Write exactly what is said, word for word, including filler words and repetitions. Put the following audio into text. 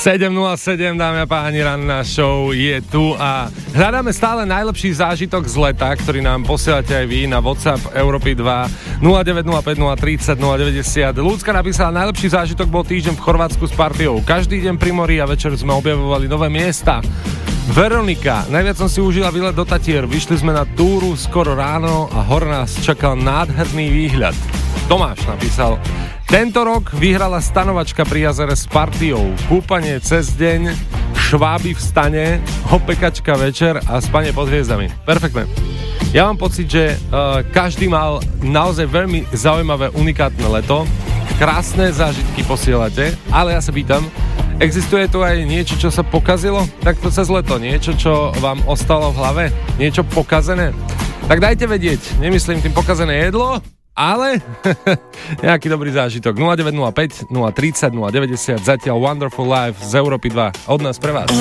sedem nula sedem, dámy a páni, ranná show je tu a hľadáme stále najlepší zážitok z leta, ktorý nám posielate aj vy na WhatsApp Európy dva nula deväť nula päť nula tridsať nula deväťdesiat. Ľudská napísala, najlepší zážitok bol týždeň v Chorvátsku s partiou. Každý deň pri mori a večer sme objavovali nové miesta. Veronika, najviac som si užila výlet do Tatier. Vyšli sme na túru skoro ráno a hore nás čakal nádherný výhľad. Tomáš napísal, tento rok vyhrala stanovačka pri jazere s partiou. Kúpanie cez deň, šváby v stane, opekačka večer a spanie pod hviezdami. Perfektné. Ja mám pocit, že uh, každý mal naozaj veľmi zaujímavé, unikátne leto. Krásne zážitky posielate, ale ja sa pýtam, existuje tu aj niečo, čo sa pokazilo? Tak to cez leto, niečo, čo vám ostalo v hlave? Niečo pokazené? Tak dajte vedieť, nemyslím tým pokazené jedlo, ale nejaký dobrý zážitok. nula deväť nula päť nula tridsať nula deväťdesiat, zatiaľ Wonderful Life z Európy dva od nás pre vás.